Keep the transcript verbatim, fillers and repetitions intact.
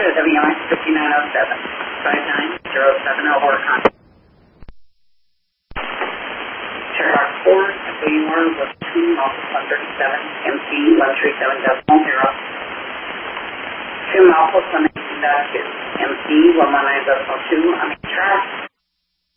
to W I fifty-nine oh seven, five nine zero seven, over contact. Checkmark four, F O U one with two, Malcolm one thirty-seven, M C one three seven decimal zero. two Malcolm one nineteen dot two, M C one one nine decimal two, on the track.